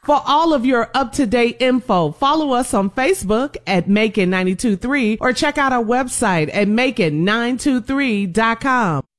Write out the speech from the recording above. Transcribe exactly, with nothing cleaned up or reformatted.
For all of your up-to-date info, follow us on Facebook at Macon nine two three or check out our website at Macon nine two three dot com.